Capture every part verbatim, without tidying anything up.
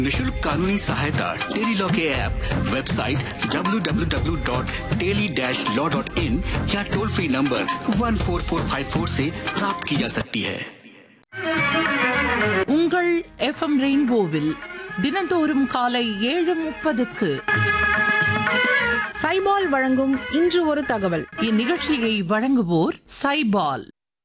निशुल्क कानूनी सहायता टेली लॉ के app, website W W W dot tele dash law dot in या toll free number one four four five four से प्राप्त की जा सकती है। உங்கள் எஃப்எம் ரெயின்போவில் தினந்தோறும் காலை ஏழு முப்பதுக்கு சைபால் வழங்கும் இன்று ஒரு தகவல். இந்நிகழ்ச்சியை வழங்குவோர் சைபால்.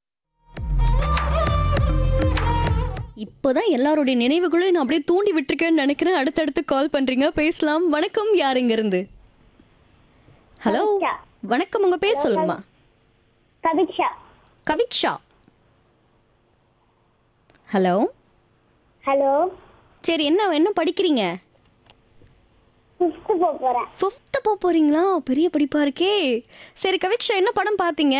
இப்போதான் எல்லாருடைய நினைவுகளையும் நான் அப்படியே தூண்டி விட்டுருக்கேன்னு நினைக்கிறேன். அடுத்தடுத்து கால் பண்றீங்க, பேசலாம். வணக்கம், யார் இங்க இருந்து? ஹலோ, வணக்கம், உங்க பேர் சொல்லுங்கம்மா. கவிக்ஷா. கவிக்ஷா. ஹலோ. ஹலோ. சரி, என்ன என்ன படிக்கிறீங்க? ஃபிஃப்த் போக போறேன். ஃபிஃப்த் போக போறீங்களா? பெரிய படிப்பா இருக்கே. சரி கவிக்ஷா, என்ன படம் பார்த்தீங்க?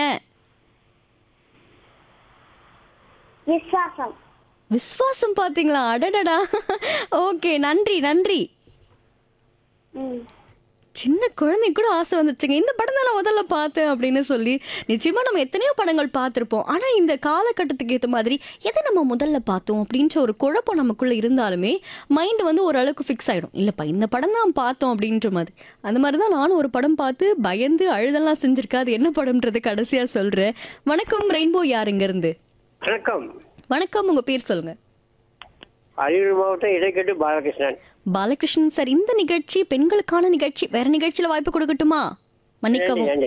விஸ்வாசம். விஸ்வாசம் பார்த்தீங்களா? அடடடா. ஓகே, நன்றி நன்றி. ம். சின்ன குழந்தை கூட ஆசை வந்துச்சுங்க, இந்த படம் தான் நான் முதல்ல பார்த்தேன் அப்படின்னு சொல்லி. நிச்சயமா நம்ம எத்தனையோ படங்கள் பார்த்துருப்போம், ஆனா இந்த காலகட்டத்துக்கு ஏற்ற மாதிரி எதை நம்ம முதல்ல பார்த்தோம் அப்படின்ற ஒரு குழப்பம் நமக்குள்ள இருந்தாலுமே மைண்ட் வந்து ஓரளவுக்கு ஃபிக்ஸ் ஆயிடும். இல்லப்பா இந்த படம் தான் பார்த்தோம் அப்படின்ற மாதிரி. அந்த மாதிரி தான் நானும் ஒரு படம் பார்த்து பயந்து அழுதெல்லாம் செஞ்சிருக்கேன். அது என்ன படம்ன்றது கடைசியா சொல்றேன். வணக்கம் ரெயின்போ, யார் இங்க இருந்து? வணக்கம். வணக்கம், உங்க பேர் சொல்லுங்க. அரியலூர் மாவட்டம் இடைக்கட்டு பாலகிருஷ்ணன். பாலகிருஷ்ணன் சார், இந்த நிகழ்ச்சி பெண்களுக்கான நிகழ்ச்சி. வேற நிகழ்ச்சியில வாய்ப்பு கொடுக்கட்டுமா? மன்னிக்கவும். நன்றி.